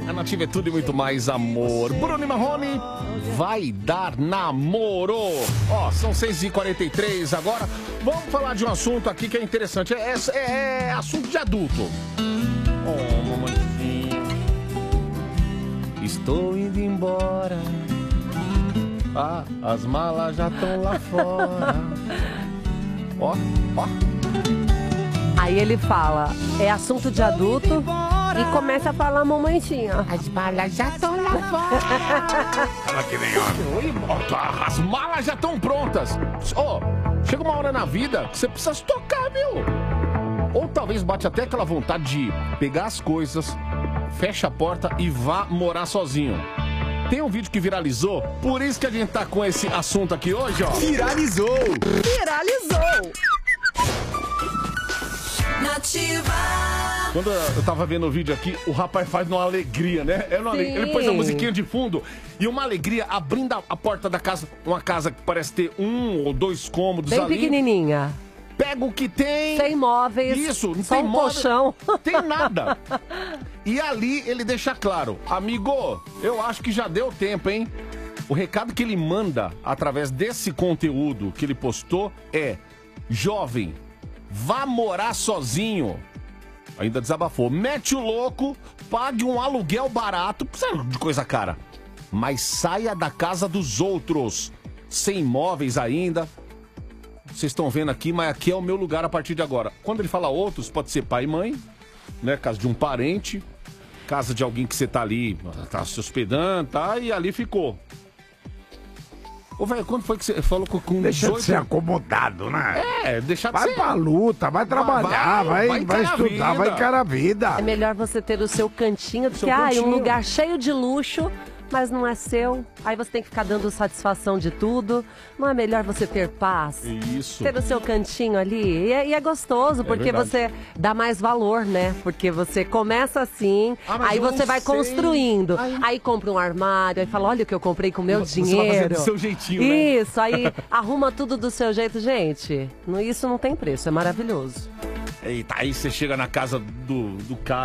A Nativa é tudo e muito mais amor. Bruno e Marrone vai dar namoro. Ó, são 6h43 agora. Vamos falar de um assunto aqui que é interessante. É assunto de adulto. Oh, mamãezinha. Estou indo embora. Ah, as malas já estão lá fora. Ó. Aí ele fala, é assunto de adulto e começa a falar mamãezinha. As malas já estão lá fora. Fala que nem as malas já estão prontas. Ó, chega uma hora na vida que você precisa se tocar, viu? Ou talvez bate até aquela vontade de pegar as coisas, fecha a porta e vá morar sozinho. Tem um vídeo que viralizou, por isso que a gente tá com esse assunto aqui hoje, ó. Viralizou! Nativa. Quando eu tava vendo o vídeo aqui, o rapaz faz uma alegria, né? Ele pôs a musiquinha de fundo e uma alegria abrindo a porta da casa, uma casa que parece ter 1 ou 2 cômodos Bem ali. pequenininha. Pega o que tem. Sem móveis. Isso, não só tem um móvel, colchão. tem nada. E ali ele deixa claro, amigo, eu acho que já deu tempo, hein? O recado que ele manda através desse conteúdo que ele postou é: jovem, vá morar sozinho. Ainda desabafou. Mete o louco, pague um aluguel barato, precisa de coisa cara, mas saia da casa dos outros, sem móveis ainda. Vocês estão vendo aqui, mas aqui é o meu lugar a partir de agora. Quando ele fala outros, pode ser pai e mãe, né? Casa de um parente, casa de alguém que você tá ali, tá se hospedando, tá? E ali ficou. Ô, velho, quando foi que você falou com 18? Deixa de ser acomodado, né? Deixar de vai ser. Vai pra luta, vai trabalhar, vai estudar, vai encarar a vida. É melhor você ter o seu cantinho do que um lugar cheio de luxo, mas não é seu. Aí você tem que ficar dando satisfação de tudo. Não é melhor você ter paz? Isso. Ter o seu cantinho ali. E é gostoso, porque você dá mais valor, né? Porque você começa assim, aí você vai construindo. Aí compra um armário, aí fala, olha o que eu comprei com o meu dinheiro. Você vai fazer do seu jeitinho, né? Isso, aí arruma tudo do seu jeito. Gente, isso não tem preço, é maravilhoso. Eita, aí você chega na casa do cara.